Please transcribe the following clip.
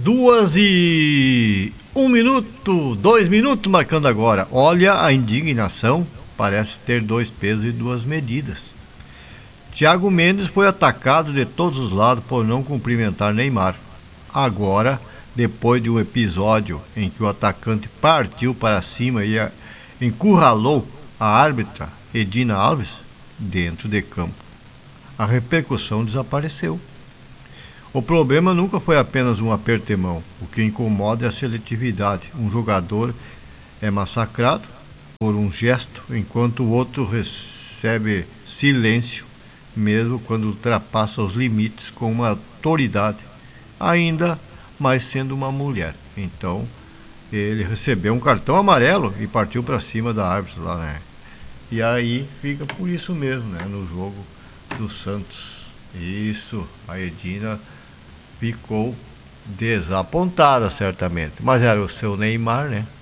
2:01, 2 minutos marcando agora. Olha, a indignação parece ter 2 pesos e 2 medidas. Thiago Mendes foi atacado de todos os lados por não cumprimentar Neymar. Agora, depois de um episódio em que o atacante partiu para cima e encurralou a árbitra Edina Alves dentro de campo, a repercussão desapareceu. O problema nunca foi apenas um aperto de mão. O que incomoda é a seletividade. Um jogador é massacrado por um gesto, enquanto o outro recebe silêncio, mesmo quando ultrapassa os limites com uma autoridade, ainda mais sendo uma mulher. Então, ele recebeu um cartão amarelo e partiu para cima da árbitra lá, né? E aí fica por isso mesmo, né? No jogo do Santos. Isso, a Edina ficou desapontada certamente, mas era o seu Neymar, né?